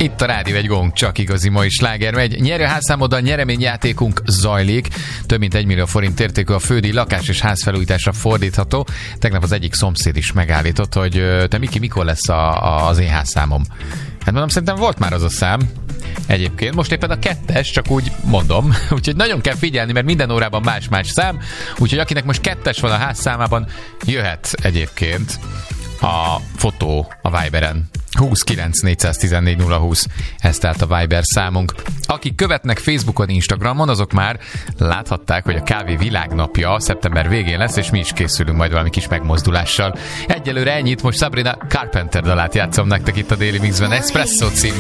Itt a Rádió egy gong, csak igazi mai sláger megy. Nyerőházszámoddal nyereményjátékunk zajlik. Több mint 1 millió forint értékű a fődíj lakás és házfelújításra fordítható. Tegnap az egyik szomszéd is megállított, hogy te Miki, mikor lesz az én házszámom? Hát mondom, szerintem volt már az a szám. Egyébként most éppen a 2-es, csak úgy mondom. Úgyhogy nagyon kell figyelni, mert minden órában más-más szám. Úgyhogy akinek most 2-es van a házszámában, jöhet egyébként a fotó a Viberen. 29 414 020, ez tehát a Viber számunk. Akik követnek Facebookon, Instagramon, azok már láthatták, hogy a kávé világnapja szeptember végén lesz, és mi is készülünk majd valami kis megmozdulással. Egyelőre ennyit, most Sabrina Carpenter dalát játszom nektek itt a Daily Mixben, Espresso cím.